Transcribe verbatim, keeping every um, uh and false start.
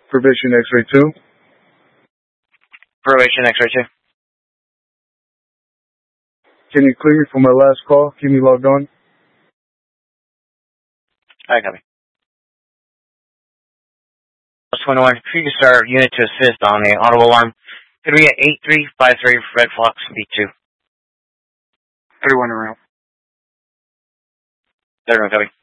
Probation X-ray two. Probation X-ray two. Can you clear me for my last call? Keep me logged on. I copy. twenty-one, previous star unit to assist on the auto alarm. Could be at eight three five three Red Fox B two. thirty-one around. thirty-one, copy.